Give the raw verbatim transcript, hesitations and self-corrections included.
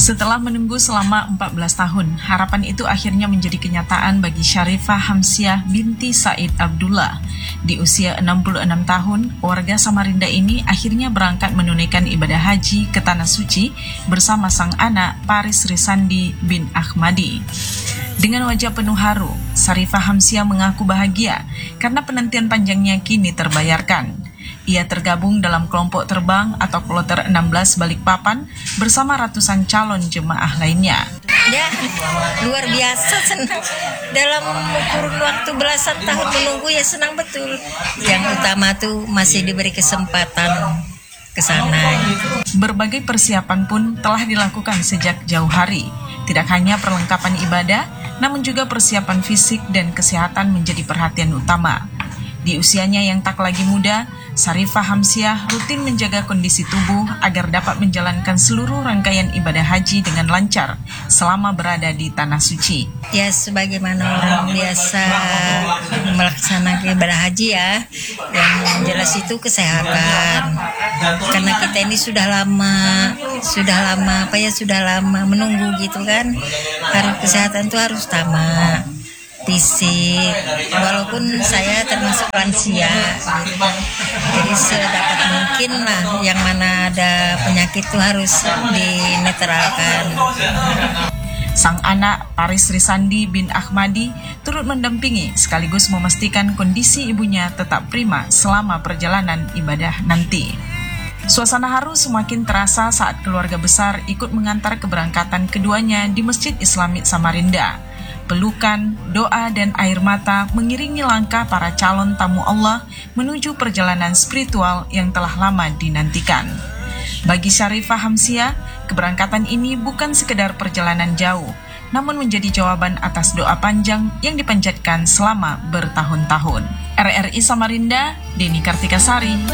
Setelah menunggu selama empat belas tahun, harapan itu akhirnya menjadi kenyataan bagi Syarifah Hamsiah binti Said Abdullah. Di usia enam puluh enam tahun, warga Samarinda ini akhirnya berangkat menunaikan ibadah haji ke Tanah Suci bersama sang anak Paris Risandi bin Ahmadi. Dengan wajah penuh haru, Syarifah Hamsiah mengaku bahagia karena penantian panjangnya kini terbayarkan. Ia tergabung dalam kelompok terbang atau kloter enam belas Balikpapan bersama ratusan calon jemaah lainnya. Ya, luar biasa senang. Dalam kurun waktu belasan tahun menunggu ya senang betul. Yang utama tuh masih diberi kesempatan ke sana. Berbagai persiapan pun telah dilakukan sejak jauh hari. Tidak hanya perlengkapan ibadah, namun juga persiapan fisik dan kesehatan menjadi perhatian utama. Di usianya yang tak lagi muda, Syarifah Hamsiah rutin menjaga kondisi tubuh agar dapat menjalankan seluruh rangkaian ibadah haji dengan lancar selama berada di Tanah Suci. Ya, sebagaimana orang biasa melaksanakan ibadah haji ya, yang jelas itu kesehatan. Karena kita ini sudah lama, sudah lama apa ya, sudah lama menunggu gitu kan. Harus kesehatan itu harus utama. Fisik, walaupun saya termasuk lansia, gitu. Jadi sedapat mungkin lah yang mana ada penyakit itu harus dinetralkan. Sang anak Paris Risandi bin Ahmadi turut mendampingi sekaligus memastikan kondisi ibunya tetap prima selama perjalanan ibadah nanti. Suasana haru semakin terasa saat keluarga besar ikut mengantar keberangkatan keduanya di Masjid Islami Samarinda. Pelukan, doa, dan air mata mengiringi langkah para calon tamu Allah menuju perjalanan spiritual yang telah lama dinantikan. Bagi Syarifah Hamsiah, keberangkatan ini bukan sekedar perjalanan jauh, namun menjadi jawaban atas doa panjang yang dipanjatkan selama bertahun-tahun. R R I Samarinda, Deni Kartikasari.